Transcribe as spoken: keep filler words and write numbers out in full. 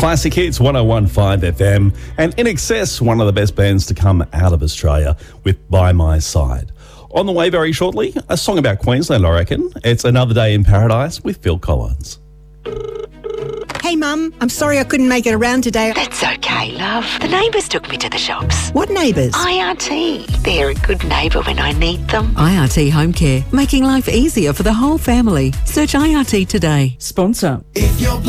Classic Hits, one oh one point five F M, and In Excess, one of the best bands to come out of Australia with By My Side. On the way very shortly, a song about Queensland, I reckon. It's Another Day in Paradise with Phil Collins. Hey, Mum, I'm sorry I couldn't make it around today. That's okay, love. The neighbours took me to the shops. What neighbours? I R T. They're a good neighbour when I need them. I R T Home Care, making life easier for the whole family. Search I R T today. Sponsor. If you're